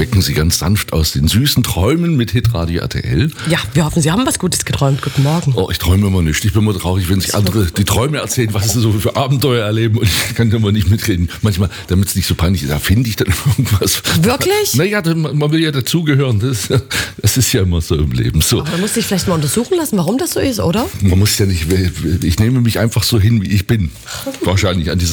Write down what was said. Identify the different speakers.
Speaker 1: wecken Sie ganz sanft aus den süßen Träumen mit Hitradio RTL.
Speaker 2: Ja, wir hoffen, Sie haben was Gutes geträumt. Guten Morgen.
Speaker 1: Oh, ich träume immer nicht. Ich bin immer traurig, wenn sich andere die Träume erzählen, was sie so für Abenteuer erleben und ich kann immer nicht mitreden. Manchmal, damit es nicht so peinlich ist, da finde ich dann irgendwas.
Speaker 2: Wirklich?
Speaker 1: Naja, man will ja dazugehören. Das ist ja immer so im Leben. So.
Speaker 2: Aber man muss sich vielleicht mal untersuchen lassen, warum das so ist, oder?
Speaker 1: Man muss ja nicht, ich nehme mich einfach so hin, wie ich bin. Wahrscheinlich an dieser